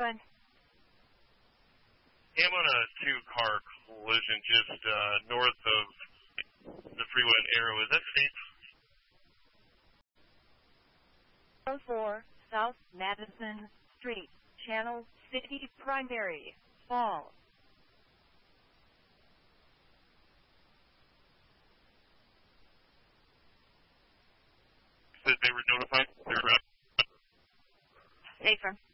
ahead. Yeah, I'm on a two-car collision just north of the freeway in Arrow. Is that safe? 04 South Madison Street, Channel City Primary, Fall. Said they were notified? Safer.